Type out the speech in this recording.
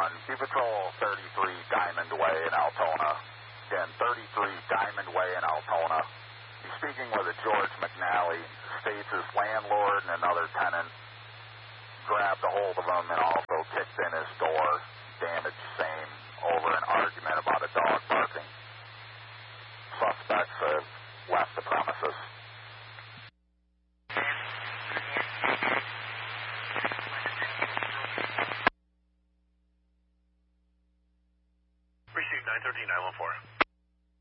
View Patrol 33 Diamond Way in Altona. Again, 33 Diamond Way in Altona. He's speaking with a George McNally. States his landlord and another tenant grabbed a hold of him and also kicked in his door. Damaged same over an argument about a dog barking. Suspects have left the premises.